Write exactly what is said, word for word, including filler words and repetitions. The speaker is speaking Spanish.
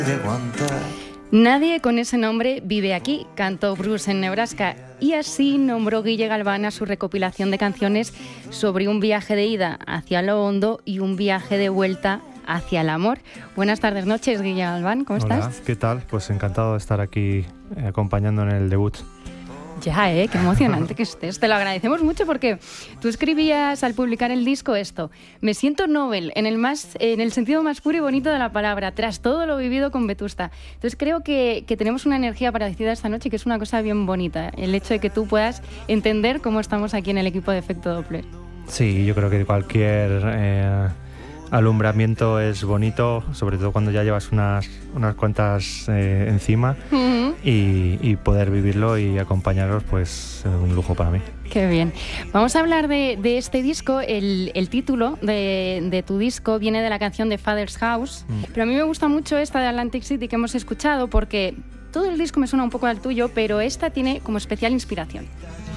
Nadie con ese nombre vive aquí, cantó Bruce en Nebraska, y así nombró Guille Galván a su recopilación de canciones sobre un viaje de ida hacia lo hondo y un viaje de vuelta hacia el amor. Buenas tardes, noches, Guille Galván, ¿cómo Hola, estás? ¿qué tal? Pues encantado de estar aquí eh, acompañando en el debut. Ya, ¿eh? Qué emocionante que estés. Te lo agradecemos mucho porque tú escribías al publicar el disco esto: me siento Nobel en el, más, en el sentido más puro y bonito de la palabra, tras todo lo vivido con Vetusta. Entonces creo que, que tenemos una energía parecida esta noche, que es una cosa bien bonita, el hecho de que tú puedas entender cómo estamos aquí en el equipo de Efecto Doppler. Sí, yo creo que cualquier eh, alumbramiento es bonito, sobre todo cuando ya llevas unas, unas cuantas eh, encima. Uh-huh. Y, y poder vivirlo y acompañaros, pues es un lujo para mí. Qué bien. Vamos a hablar de, de este disco. El, el título de, de tu disco viene de la canción de Father's House, mm. pero a mí me gusta mucho esta de Atlantic City que hemos escuchado porque todo el disco me suena un poco al tuyo, pero esta tiene como especial inspiración.